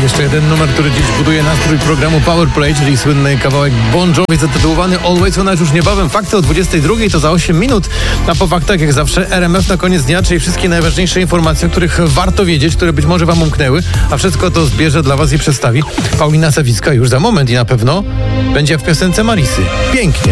Jeszcze jeden numer, który dziś buduje nastrój programu Powerplay, czyli słynny kawałek Bon Jovi zatytułowany Always On, już niebawem. Fakty o 22 to za 8 minut. A po faktach jak zawsze RMF na koniec dnia, czyli wszystkie najważniejsze informacje, o których warto wiedzieć, które być może wam umknęły, a wszystko to zbierze dla was i przedstawi Paulina Sawicka już za moment i na pewno będzie w piosence Marisy. Pięknie.